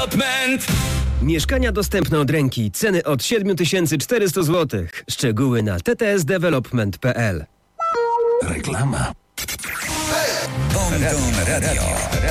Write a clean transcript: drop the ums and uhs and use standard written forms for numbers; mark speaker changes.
Speaker 1: Development.
Speaker 2: Mieszkania dostępne od ręki. Ceny od 7400 zł. Szczegóły na ttsdevelopment.pl.
Speaker 3: Reklama. Tom Radio.